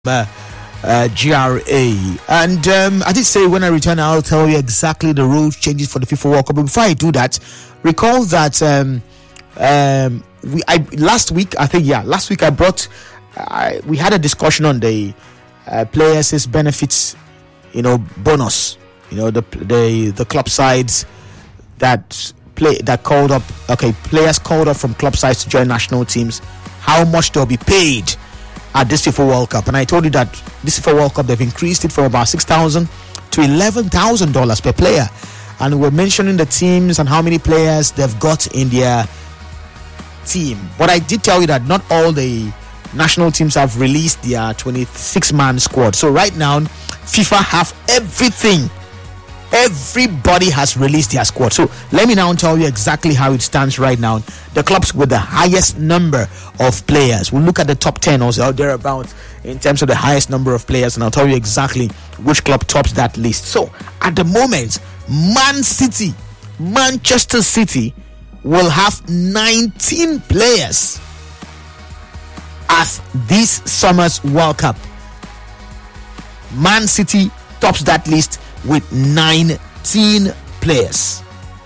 GRA. And I did say when I return, I'll tell you exactly the rule changes for the FIFA World Cup. But before I do that, recall that last week I brought we had a discussion on the players' benefits, bonus. The club sides players called up from club sides to join national teams, how much they'll be paid at this FIFA World Cup. And I told you that this FIFA World Cup, they've increased it from about $6,000 to $11,000 per player. And we're mentioning the teams and how many players they've got in their team. But I did tell you that not all the national teams have released their 26-man squad. So right now, FIFA have everything. Everybody has released their squad. So let me now tell you exactly how it stands right now. The clubs with the highest number of players. We'll look at the top 10 or so thereabouts in terms of the highest number of players, and I'll tell you exactly which club tops that list. So at the moment, Manchester City will have 19 players at this summer's World Cup. Man City tops that list with 19 players.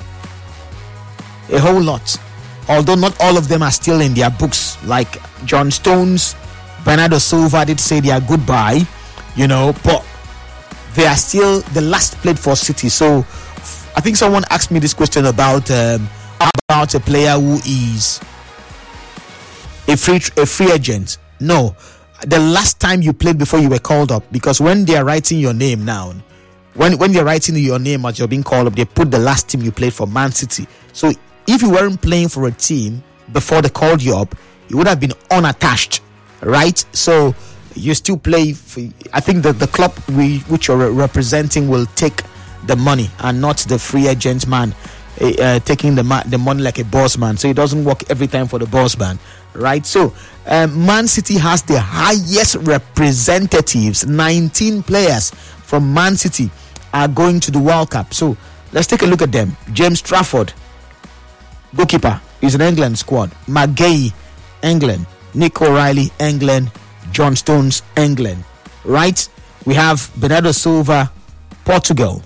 A whole lot. Although not all of them are still in their books. Like John Stones, Bernardo Silva did say their goodbye, but they are still the last played for City. So I think someone asked me this question about a player who is a free agent. No, the last time you played before you were called up, because when they are writing your name now, when they're writing your name as you're being called up, they put the last team you played for, Man City. So if you weren't playing for a team before they called you up, you would have been unattached, right? So you still play for, I think that the club which you're representing will take the money and not the free agent man taking the money like a boss man. So it doesn't work every time for the boss man, right? So Man City has the highest representatives. 19 players from Man City are going to the World Cup. So let's take a look at them. James Trafford, goalkeeper, is an England squad. McGahey, England. Nick O'Reilly, England. John Stones, England. Right? We have Bernardo Silva, Portugal.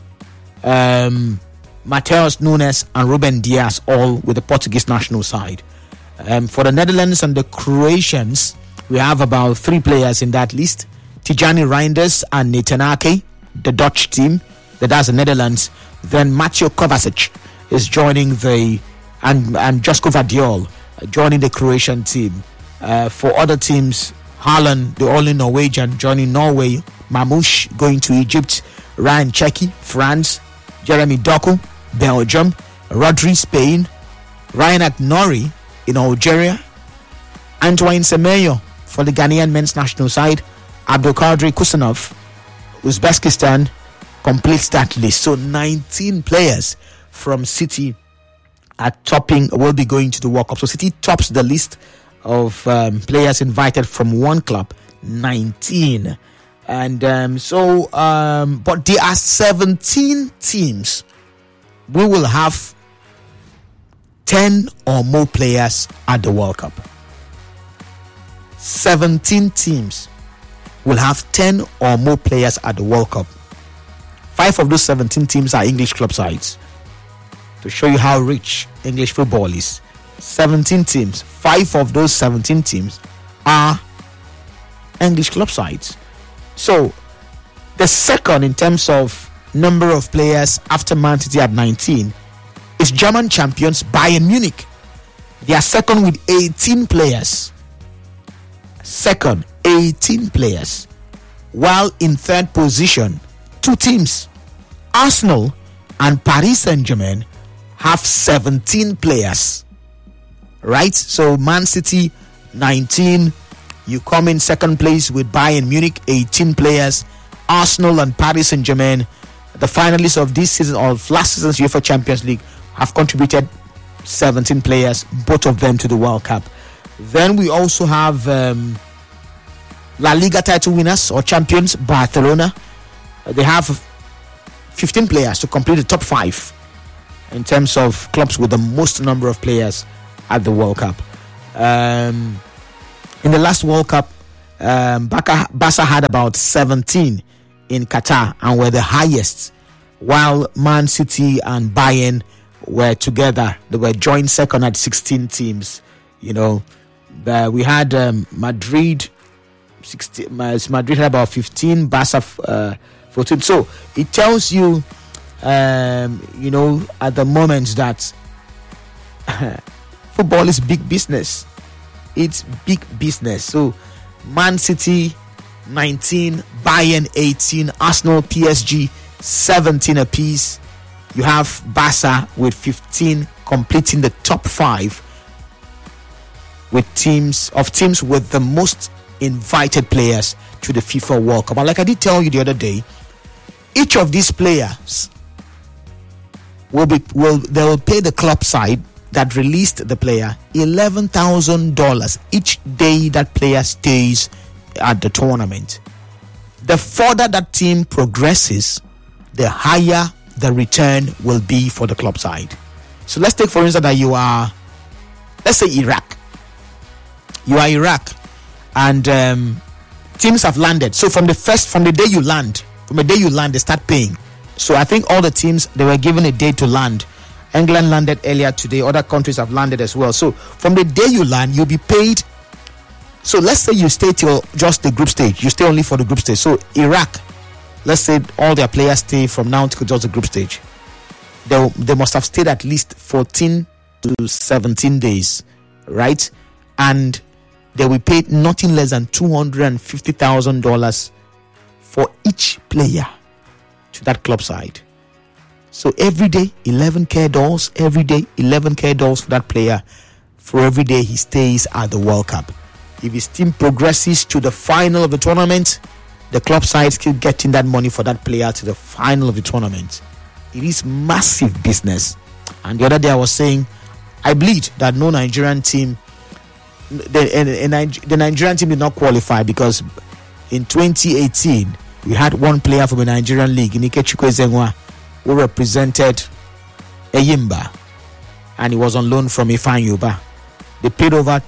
Mateus Nunes and Ruben Dias, all with the Portuguese national side. For the Netherlands and the Croatians, we have about 3 players in that list. Tijani Reinders and Nathan Ake, the Dutch team, that's the Netherlands. Then Mateo Kovacic is joining and Josko Vardiol joining the Croatian team. For other teams, Haaland, the only Norwegian, joining Norway. Mamouche going to Egypt. Ryan Cherki, France. Jeremy Doku, Belgium. Rodri, Spain. Ryan Agnori in Algeria. Antoine Semenyo for the Ghanaian men's national side. Abdulkadir Kusanov, Uzbekistan, completes that list. So 19 players from City will be going to the World Cup. So City tops the list of players invited from one club, 19. And but there are 17 teams. We will have 10 or more players at the World Cup. 17 teams will have 10 or more players at the World Cup. 5 of those 17 teams are English club sides. To show you how rich English football is. 17 teams. 5 of those 17 teams are English club sides. So, the second in terms of number of players after Man City at 19 is German champions Bayern Munich. They are second with 18 players. Second, 18 players. While in third position, 2 teams, Arsenal and Paris Saint-Germain, have 17 players. Right? So Man City, 19. You come in second place with Bayern Munich, 18 players. Arsenal and Paris Saint-Germain, the finalists of this season, of last season's UEFA Champions League, have contributed 17 players, both of them to the World Cup. Then we also have La Liga title winners or champions, Barcelona. They have 15 players to complete the top 5 in terms of clubs with the most number of players at the World Cup. In the last World Cup, Barca had about 17 in Qatar and were the highest, while Man City and Bayern were together. They were joint second at 16 teams. We had Madrid. Madrid had about 15, Barca 14. So it tells you, at the moment that football is big business. It's big business. So Man City 19, Bayern 18, Arsenal, PSG 17 apiece. You have Barca with 15 completing the top 5 with teams with the most invited players to the FIFA World Cup. And like I did tell you the other day, each of these players will pay the club side that released the player $11,000 each day that player stays at the tournament. The further that team progresses, the higher the return will be for the club side. So let's take for instance that you are, let's say Iraq. You are Iraq, and teams have landed. So from the day you land, they start paying. So I think all the teams, they were given a day to land. England landed earlier today. Other countries have landed as well. So from the day you land, you'll be paid. So let's say you stay till just the group stage. You stay only for the group stage. So Iraq, let's say all their players stay from now to just the group stage. They must have stayed at least 14 to 17 days, right? And they will pay nothing less than $250,000 for each player to that club side. So every day, $11,000. Every day, $11,000 for that player for every day he stays at the World Cup. If his team progresses to the final of the tournament, the club sides keep getting that money for that player to the final of the tournament. It is massive business. And the other day I was saying, I believe that no Nigerian team, the Nigerian team did not qualify because in 2018 we had one player from the Nigerian league, Nike Chukwuezenwa, who represented Eyimba, and he was on loan from Ifeanyi. They paid over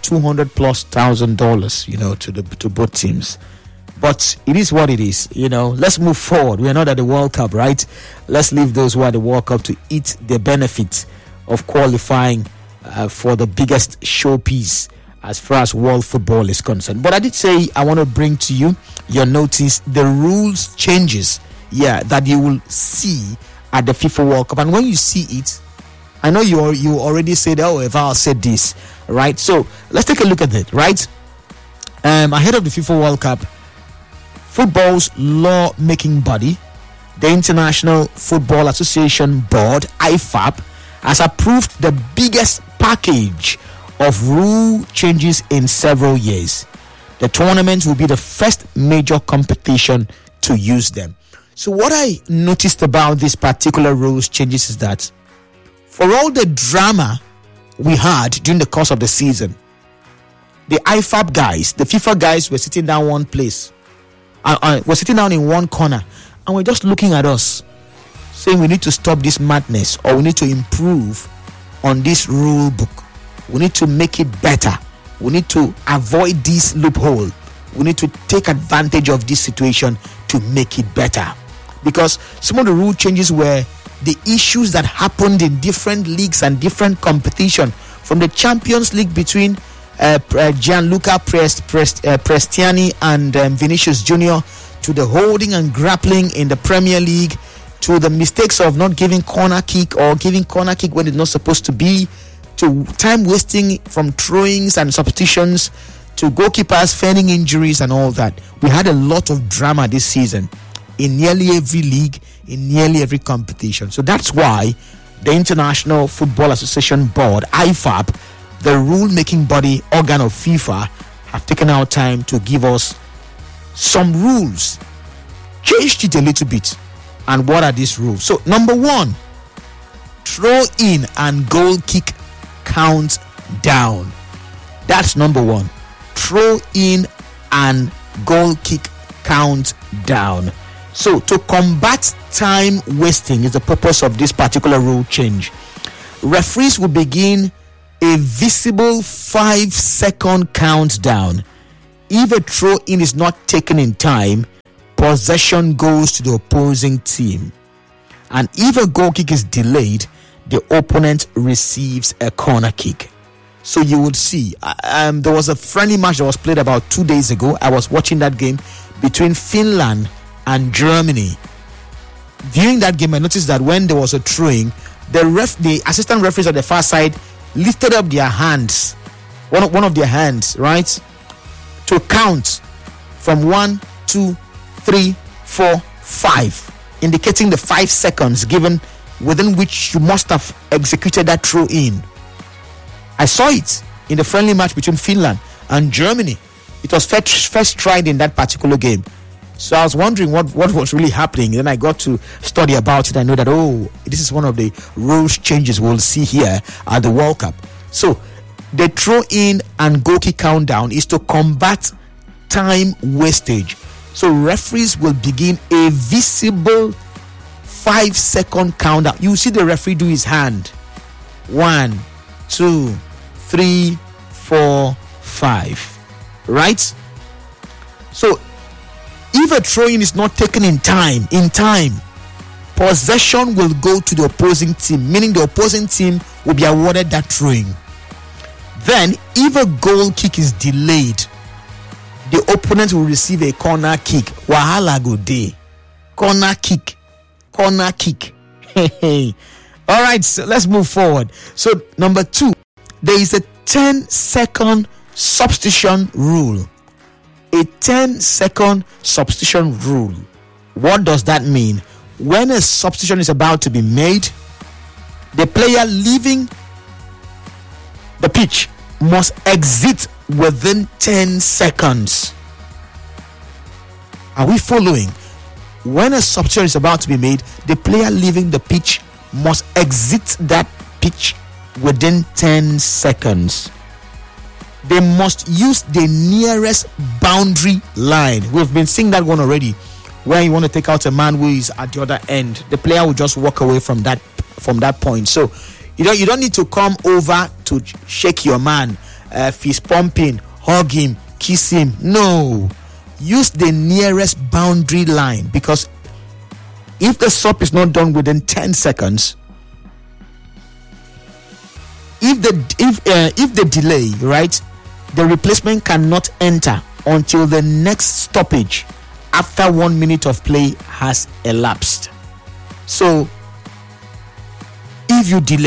$200,000, to both teams. But it is what it is. Let's move forward. We are not at the World Cup, right? Let's leave those who are at the World Cup to eat the benefits of qualifying for the biggest showpiece as far as world football is concerned. But I did say I want to bring to you your notice the rules changes, that you will see at the FIFA World Cup. And when you see it, I know you already said, Eval said this, right? So let's take a look at it, right? Ahead of the FIFA World Cup, football's law-making body, the International Football Association Board, IFAB, has approved the biggest package of rule changes in several years. The tournament will be the first major competition to use them. So what I noticed about this particular rules changes is that for all the drama we had during the course of the season, the IFAB guys, the FIFA guys were sitting down one place. We're sitting down in one corner and we're just looking at us saying we need to stop this madness, or we need to improve on this rule book. We need to make it better. We need to avoid this loophole. We need to take advantage of this situation to make it better. Because some of the rule changes were the issues that happened in different leagues and different competition, from the Champions League between Gianluca Prestiani and Vinicius Junior, to the holding and grappling in the Premier League, to the mistakes of not giving corner kick or giving corner kick when it's not supposed to be, to time wasting from throwings and substitutions, to goalkeepers feigning injuries and all that. We had a lot of drama this season in nearly every league, in nearly every competition. So that's why the International Football Association Board, IFAB, the rule-making body organ of FIFA, have taken our time to give us some rules, changed it a little bit. And what are these rules? So number 1, throw in and goal kick count down. That's number 1. Throw in and goal kick count down. So to combat time wasting is the purpose of this particular rule change. Referees will begin a visible 5-second countdown if a throw-in is not taken in time, possession goes to the opposing team. And if a goal kick is delayed, the opponent receives a corner kick. So you would see, there was a friendly match that was played about 2 days ago. I was watching that game between Finland and Germany. During that game, I noticed that when there was a throwing, the assistant referees on the far side lifted up their hands, one of their hands, right, to count from 1, 2, 3, 4, 5, indicating the 5 seconds given within which you must have executed that throw in. I saw it in the friendly match between Finland and Germany. It was first tried in that particular game. So I was wondering what was really happening. Then I got to study about it. I know that, this is one of the rules changes we'll see here at the World Cup. So the throw in and goal kick countdown is to combat time wastage. So referees will begin a visible 5-second countdown. You see the referee do his hand. 1, 2, 3, 4, 5. Right? So if a throw-in is not taken in time, possession will go to the opposing team, meaning the opposing team will be awarded that throw-in. Then, if a goal kick is delayed, the opponent will receive a corner kick. Wahala go day. Corner kick. All right, so let's move forward. So, number 2, there is a 10-second substitution rule. A 10-second substitution rule. What does that mean? When a substitution is about to be made, the player leaving the pitch must exit within 10 seconds. Are we following? When a substitution is about to be made, the player leaving the pitch must exit that pitch within 10 seconds. They must use the nearest boundary line. We've been seeing that one already. Where you want to take out a man who is at the other end, the player will just walk away from that point. So you don't need to come over to shake your man, fist pumping, hug him, kiss him. No, use the nearest boundary line, because if the sub is not done within 10 seconds, if the delay, right, the replacement cannot enter until the next stoppage after 1 minute of play has elapsed. So if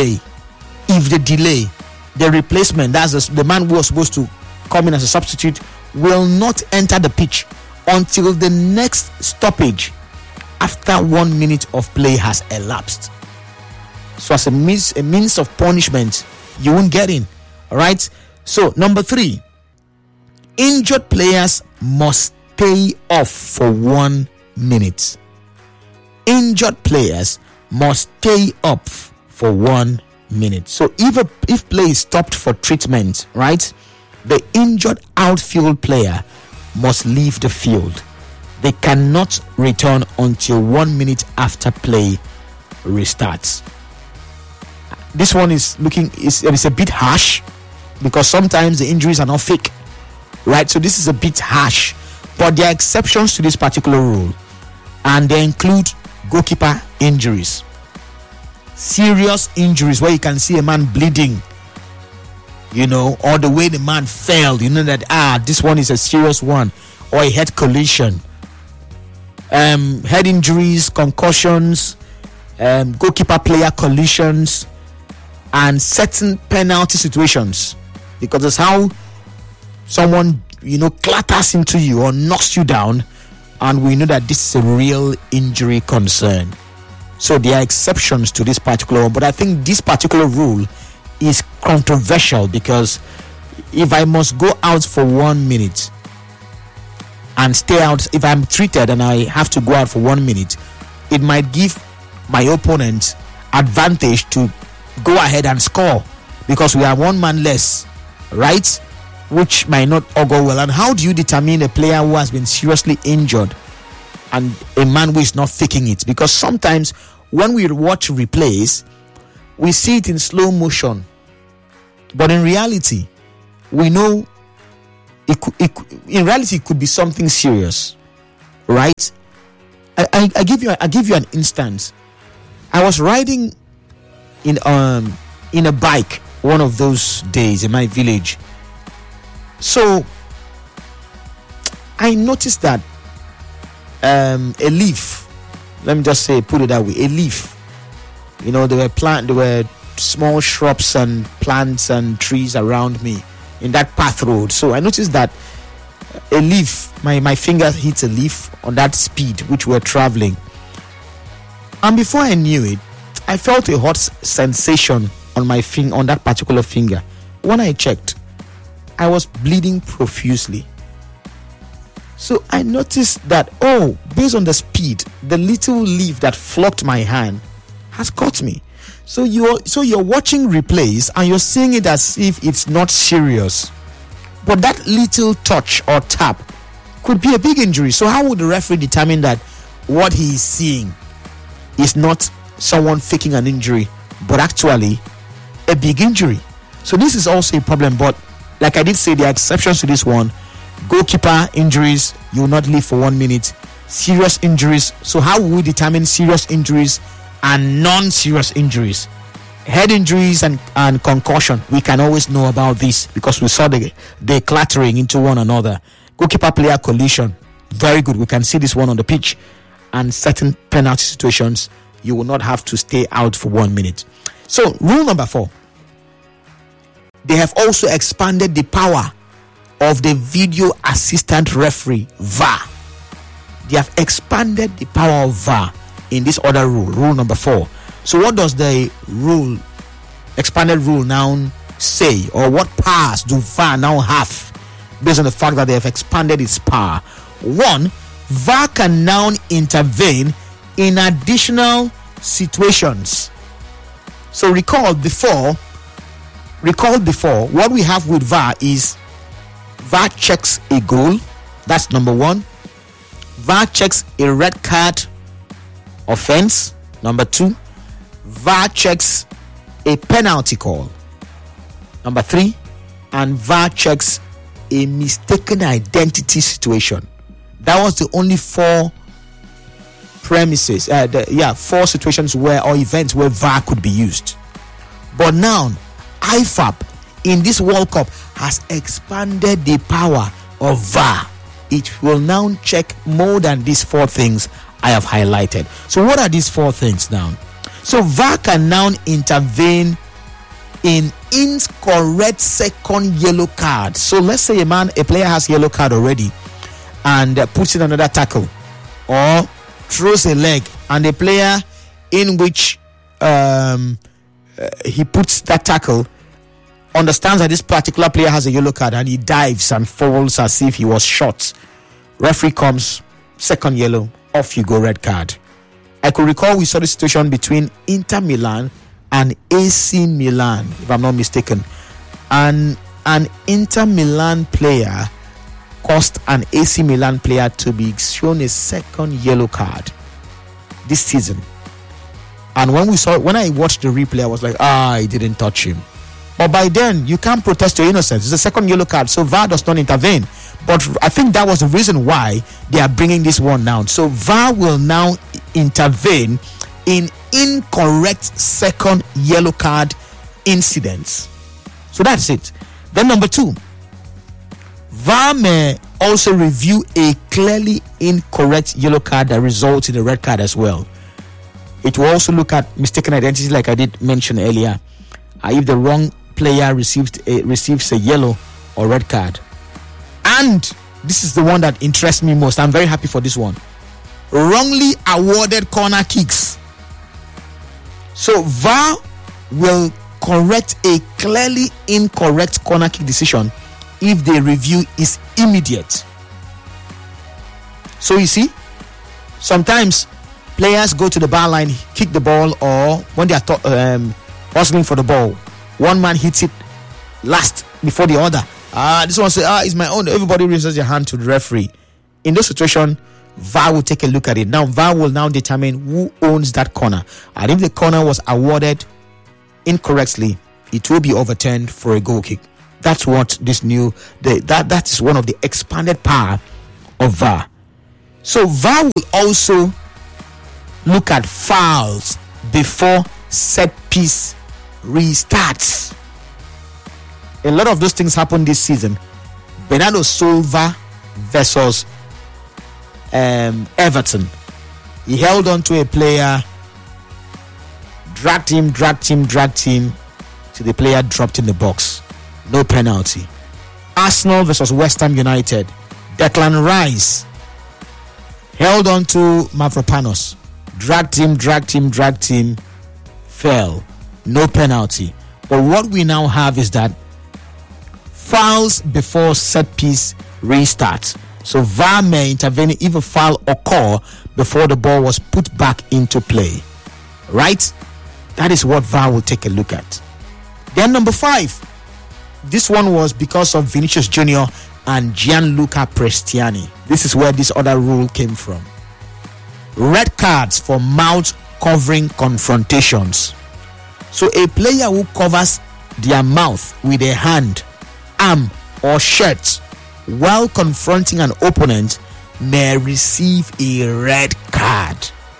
the replacement, that's the man who was supposed to come in as a substitute, will not enter the pitch until the next stoppage after 1 minute of play has elapsed. So as a means of punishment, you won't get in. All right. So number 3, injured players must stay off for 1 minute. Injured players must stay up for 1 minute. So if play is stopped for treatment, right, the injured outfield player must leave the field. They cannot return until 1 minute after play restarts. This one is a bit harsh, because sometimes the injuries are not fake, right? So this is a bit harsh, but there are exceptions to this particular rule, and they include goalkeeper injuries, serious injuries where you can see a man bleeding, or the way the man fell, that this one is a serious one, or a head collision, head injuries, concussions, goalkeeper player collisions, and certain penalty situations, because it's how someone clatters into you or knocks you down, and we know that this is a real injury concern. So there are exceptions to this particular one, but I think this particular rule is controversial, because if I must go out for 1 minute and stay out, if I'm treated and I have to go out for 1 minute, it might give my opponent advantage to go ahead and score, because we are one man less, right? Which might not augur well. And how do you determine a player who has been seriously injured and a man who is not faking it? Because sometimes when we watch replays, we see it in slow motion, but in reality, we know in reality, it could be something serious, right? I give you an instance. I was riding in a bike one of those days in my village. So I noticed that a leaf, let me just say, put it that way, a leaf. There were small shrubs and plants and trees around me in that path road. So I noticed that a leaf, my finger hits a leaf on that speed which we're traveling. And before I knew it, I felt a hot sensation on my finger, on that particular finger. When I checked, I was bleeding profusely. So I noticed that, based on the speed, the little leaf that flocked my hand has caught me. So you're watching replays and you're seeing it as if it's not serious, but that little touch or tap could be a big injury. So how would the referee determine that what he is seeing is not someone faking an injury, but actually a big injury? So this is also a problem. But like I did say, there are exceptions to this one. Goalkeeper injuries, you will not live for 1 minute. Serious injuries. So how will we determine serious injuries and non-serious injuries? Head injuries and concussion, we can always know about this because we saw the clattering into one another. Goalkeeper player collision, very good. We can see this one on the pitch. And certain penalty situations, you will not have to stay out for 1 minute. So rule number 4, they have also expanded the power of the video assistant referee, VAR. They have expanded the power of VAR in this other rule number 4. So what does the expanded rule now say, or what powers do VAR now have based on the fact that they have expanded its power? 1, VAR can now intervene in additional situations. So recall before, what we have with VAR is VAR checks a goal. That's number 1. VAR checks a red card offense. Number 2, VAR checks a penalty call. Number 3, and VAR checks a mistaken identity situation. That was the only 4 premises, 4 situations or events where VAR could be used. But now, IFAB in this World Cup has expanded the power of VAR. It will now check more than these 4 things I have highlighted. So what are these 4 things now? So VAR can now intervene in incorrect second yellow card. So let's say a player has yellow card already and puts in another tackle or throws a leg, and the player in which he puts that tackle understands that this particular player has a yellow card and he dives and falls as if he was shot. Referee comes, second yellow, off you go, red card. I could recall we saw the situation between Inter Milan and AC Milan, if I'm not mistaken. And an Inter Milan player caused an AC Milan player to be shown a second yellow card this season. And when I watched the replay, I was like, he didn't touch him. But by then, you can't protest your innocence. It's a second yellow card, so VAR does not intervene. But I think that was the reason why they are bringing this one down. So VAR will now intervene in incorrect second yellow card incidents. So that's it. Then number 2, VAR may also review a clearly incorrect yellow card that results in a red card as well. It will also look at mistaken identity, like I did mention earlier. If the wrong player receives a yellow or red card. And this is the one that interests me most. I'm very happy for this one. Wrongly awarded corner kicks. So VAR will correct a clearly incorrect corner kick decision if the review is immediate. So you see, sometimes players go to the bar line, kick the ball, or when they are hustling for the ball, one man hits it last before the other. This one says, it's my own. Everybody raises their hand to the referee. In this situation, VAR will take a look at it. Now, VAR will now determine who owns that corner. And if the corner was awarded incorrectly, it will be overturned for a goal kick. That's what this that is one of the expanded power of VAR. So VAR will also look at fouls before set piece restarts. A lot of those things happened this season. Bernardo Silva versus Everton. He held on to a player, dragged him till the player dropped in the box. No penalty. Arsenal versus West Ham United. Declan Rice held on to Mavropanos, dragged him, fell. No penalty. But what we now have is that fouls before set piece restart. So VAR may intervene if a foul occur before the ball was put back into play. Right? That is what VAR will take a look at. Then number 5. This one was because of Vinicius Junior and Gianluca Prestiani. This is where this other rule came from. Red cards for mouth covering confrontations. So a player who covers their mouth with a hand, arm or shirt while confronting an opponent may receive a red card.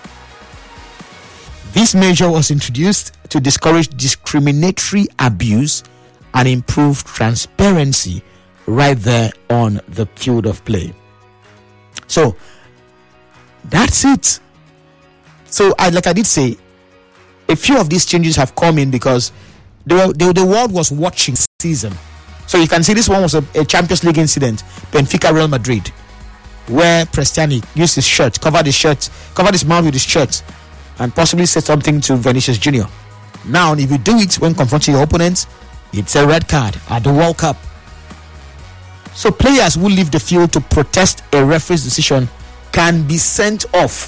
This measure was introduced to discourage discriminatory abuse and improve transparency right there on the field of play. So that's it. So like I did say, a few of these changes have come in because the world was watching season. So you can see this one was a Champions League incident, Benfica Real Madrid, where Prestiani used his shirt, covered his mouth with his shirt, and possibly said something to Vinicius Junior. Now, if you do it when confronting your opponents, it's a red card at the World Cup. So players who leave the field to protest a referee's decision can be sent off.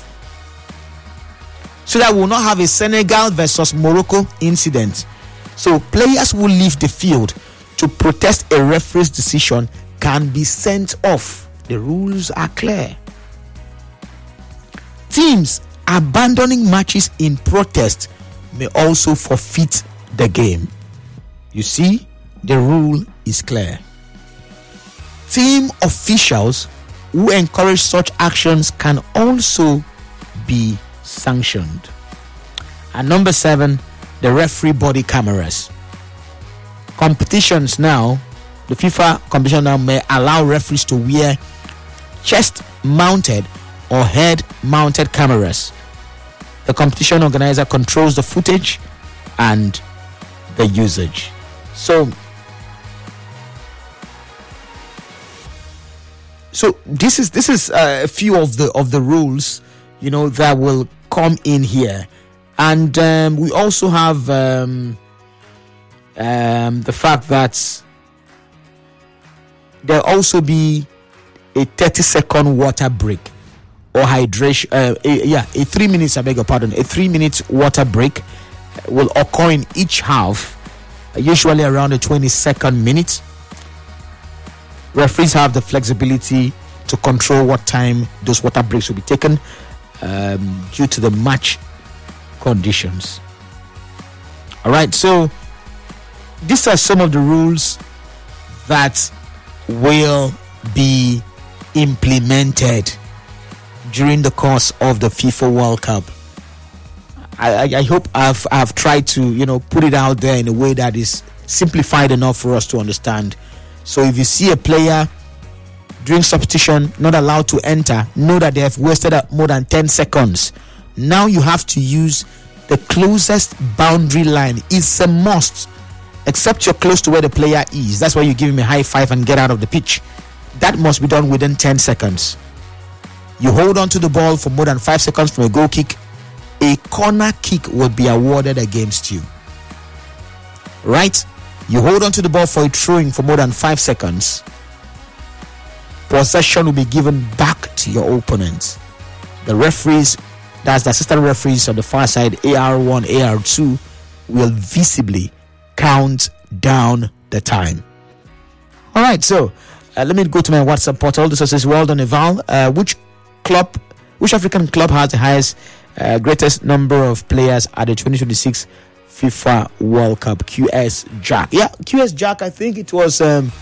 So that we will not have a Senegal versus Morocco incident. So players who leave the field to protest a referee's decision can be sent off. The rules are clear. Teams abandoning matches in protest may also forfeit the game. You see, the rule is clear. Team officials who encourage such actions can also be sanctioned. And number 7, the referee body cameras. Competitions now, the FIFA competition now may allow referees to wear chest-mounted or head-mounted cameras. The competition organizer controls the footage and the usage. So this is a few of the rules, that will come in here, and we also have the fact that there'll also be a 30-second water break or hydration. A 3 minutes. I beg your pardon. A 3-minute water break will occur in each half, usually around the 22nd minute. Referees have the flexibility to control what time those water breaks will be taken due to the match conditions. All right, so these are some of the rules that will be implemented during the course of the FIFA World Cup. I hope I've tried to put it out there in a way that is simplified enough for us to understand. So if you see a player during substitution not allowed to enter, know that they have wasted more than 10 seconds. Now you have to use the closest boundary line. It's a must, except you're close to where the player is. That's why you give him a high five and get out of the pitch. That must be done within 10 seconds. You hold on to the ball for more than 5 seconds from a goal kick, a corner kick would be awarded against you. Right? You hold on to the ball for a throwing for more than 5 seconds, possession will be given back to your opponent. The referees, that's the assistant referees on the far side, AR1, AR2, will visibly count down the time. All right, so let me go to my WhatsApp portal. This says, well done, Eval. Which African club has the highest, greatest number of players at the 2026 FIFA World Cup. QS Jack. Yeah, QS Jack, I think it was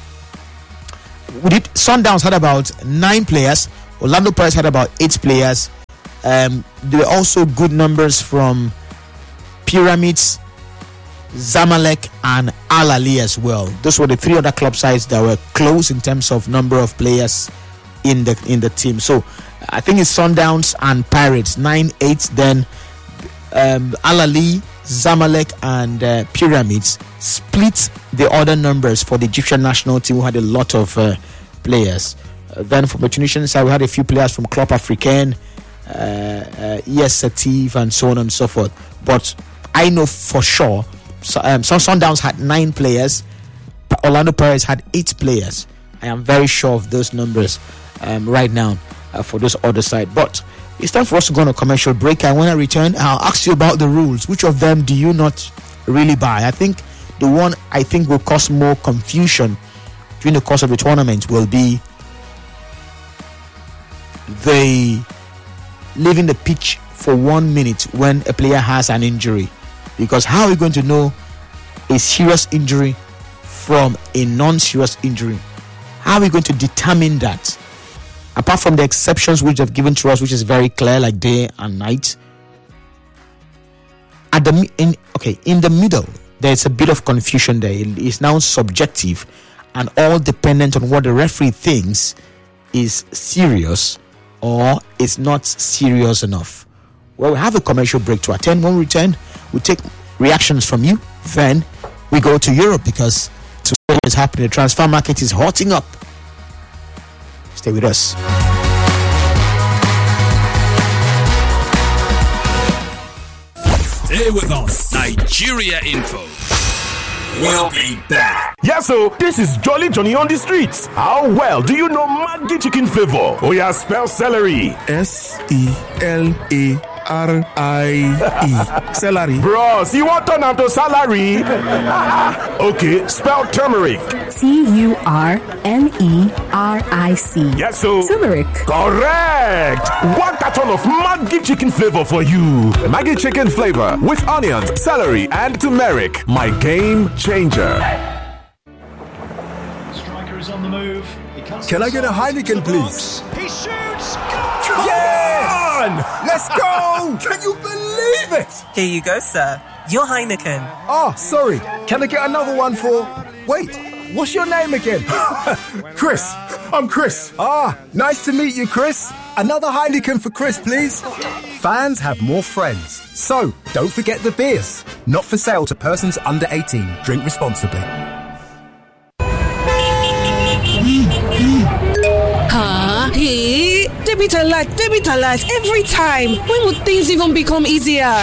Sundowns had about 9 players. Orlando Pirates had about 8 players. There were also good numbers from Pyramids, Zamalek, and Al Ahly as well. Those were the 3 other club sides that were close in terms of number of players in the team. So I think it's Sundowns and Pirates 9-8. Then Al Ahly, Zamalek, and Pyramids split the other numbers for the Egyptian national team, who had a lot of players. Then from the Tunisian side, we had a few players from Club Africain, ES Setif, and so on and so forth. But I know for sure, Sundowns had 9 players, Orlando Pirates had 8 players. I am very sure of those numbers right now for those other side. But it's time for us to go on a commercial break, and when I return, I'll ask you about the rules. Which of them do you not really buy? I think the one I think will cause more confusion during the course of the tournament will be the leaving the pitch for 1 minute when a player has an injury. Because how are we going to know a serious injury from a non-serious injury? How are we going to determine that? Apart from the exceptions which they've given to us, which is very clear, like day and night. In the middle, there's a bit of confusion there. It's now subjective and all dependent on what the referee thinks is serious or it's not serious enough. Well, we have a commercial break to attend. When we return, we take reactions from you. Then we go to Europe, because what is happening, the transfer market is hotting up. Stay with us. Stay with us. Nigeria Info. We'll be back. Yes, so this is Jolly Johnny on the streets. How well do you know Maggi chicken flavor? Oh yeah, spell celery. SELARIE. Celery. Bros, you want turn am to salary? Okay, spell turmeric. TURMERIC. Yes, so Turmeric. Correct. 1 carton of Maggi chicken flavor for you. Maggi chicken flavor with onions, celery, and turmeric. My game changer. Striker is on the move. Can I get a Heineken, please? He shoots. Yes! Let's go! Can you believe it? Here you go, sir. Your Heineken. Oh, sorry. Can I get another one for... Wait, what's your name again? Chris. I'm Chris. Ah, nice to meet you, Chris. Another Heineken for Chris, please. Fans have more friends. So, don't forget the beers. Not for sale to persons under 18. Drink responsibly. Hey, debit alert every time. When would things even become easier?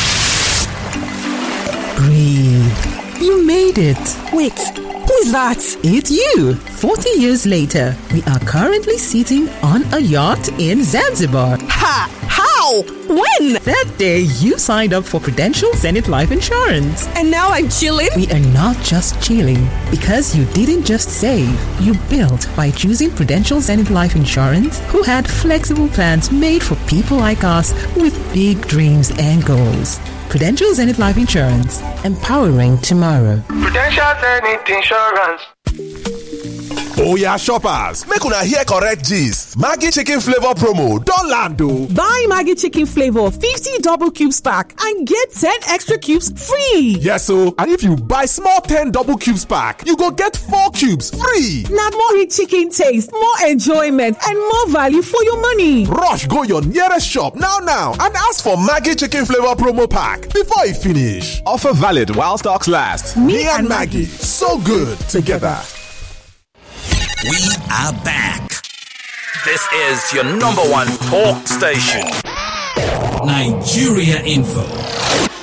Breathe. You made it. Wait, who is that? It's you. 40 years later, we are currently sitting on a yacht in Zanzibar. Ha! How? When? That day you signed up for Prudential Zenith Life Insurance. And now I'm chilling? We are not just chilling, because you didn't just save, you built by choosing Prudential Zenith Life Insurance, who had flexible plans made for people like us with big dreams and goals. Prudential Zenith Life Insurance, empowering tomorrow. Prudential Zenith Insurance. Oh yeah, shoppers, make una hear correct gist. Maggi chicken flavor promo don land o. Buy Maggi chicken flavor 50 double cubes pack and get 10 extra cubes free. Yes, so and if you buy small 10 double cubes pack, you go get 4 cubes free. Now more rich chicken taste, more enjoyment, and more value for your money. Rush go your nearest shop now and ask for Maggi chicken flavor promo pack before it finish. Offer valid while stocks last. Me and Maggi, so good together. We are back. This is your number one talk station. Nigeria Info.